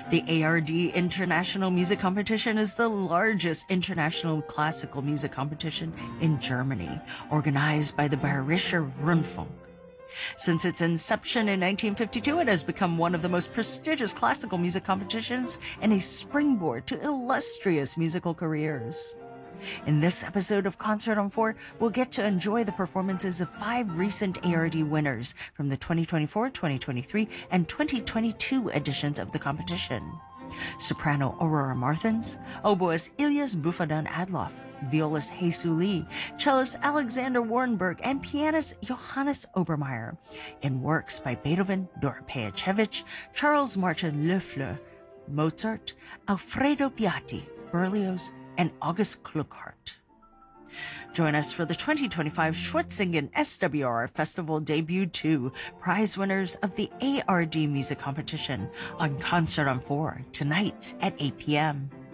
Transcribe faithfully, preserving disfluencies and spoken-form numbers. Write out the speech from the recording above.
The A R D International Music Competition is the largest international classical music competition in Germany, organized by the Bayerischer Rundfunk. Since its inception in nineteen fifty-two, it has become one of the most prestigious classical music competitions and a springboard to illustrious musical careers. In this episode of Concert on four, we'll get to enjoy the performances of five recent A R D winners from the twenty twenty-four, twenty twenty-three, and twenty twenty-two editions of the competition. Soprano Aurora Martins, oboist Ilyas Bufadan Adloff, violist Hei-Su Lee, cellist Alexander Warrenberg, and pianist Johannes Obermeier, in works by Beethoven, Doropeachevich, Charles Martin Loeffler, Mozart, Alfredo Piatti, Berlioz, and August Kluckhardt. Join us for the twenty twenty-five Schwetzingen S W R Festival Debut two, prize winners of the A R D Music Competition, on Concert on four tonight at eight p.m.